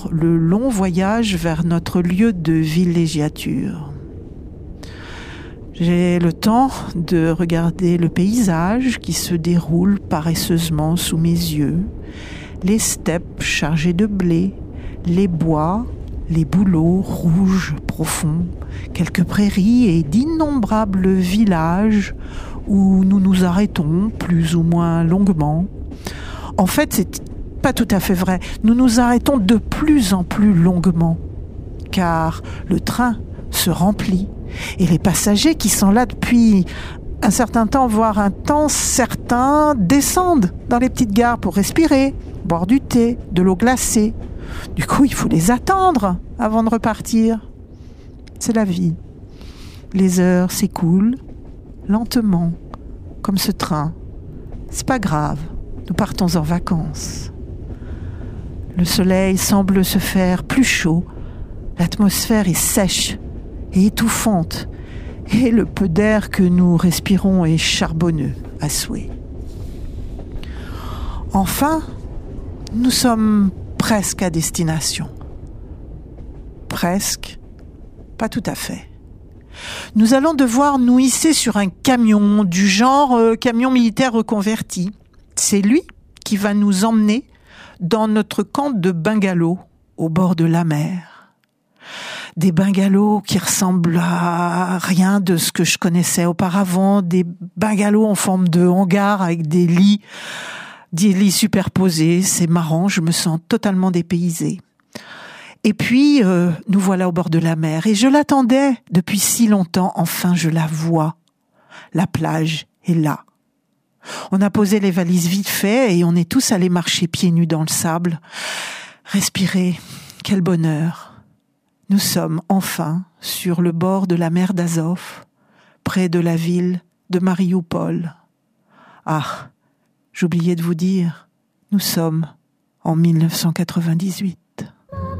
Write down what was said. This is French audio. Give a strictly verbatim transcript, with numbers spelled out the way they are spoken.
alors le long voyage vers notre lieu de villégiature. J'ai le temps de regarder le paysage qui se déroule paresseusement sous mes yeux, les steppes chargées de blé, les bois, les bouleaux rouges profonds, quelques prairies et d'innombrables villages où nous nous arrêtons plus ou moins longuement. En fait, c'est pas tout à fait vrai. Nous nous arrêtons de plus en plus longuement, car le train se remplit et les passagers qui sont là depuis un certain temps, voire un temps certain, descendent dans les petites gares pour respirer, boire du thé, de l'eau glacée. Du coup, il faut les attendre avant de repartir. C'est la vie. Les heures s'écoulent lentement, comme ce train. C'est pas grave, nous partons en vacances. Le soleil semble se faire plus chaud, l'atmosphère est sèche et étouffante, et le peu d'air que nous respirons est charbonneux à souhait. Enfin, nous sommes presque à destination. Presque, pas tout à fait. Nous allons devoir nous hisser sur un camion du genre euh, camion militaire reconverti. C'est lui qui va nous emmener dans notre camp de bungalows au bord de la mer. Des bungalows qui ressemblent à rien de ce que je connaissais auparavant, des bungalows en forme de hangar avec des lits, des lits superposés. C'est marrant, je me sens totalement dépaysée. Et puis, euh, nous voilà au bord de la mer. Et je l'attendais depuis si longtemps. Enfin, je la vois. La plage est là. On a posé les valises vite fait et on est tous allés marcher pieds nus dans le sable. Respirer, quel bonheur. Nous sommes enfin sur le bord de la mer d'Azov, près de la ville de Marioupol. Ah, j'oubliais de vous dire, nous sommes en mille neuf cent quatre-vingt-dix-huit.